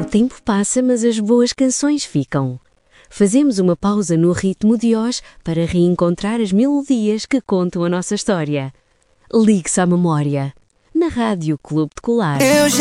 tempo passa, mas as boas canções ficam. Fazemos uma pausa no ritmo de hoje para reencontrar as melodias que contam a nossa história. Ligue-se à memória. Na Rádio Clube de Colar.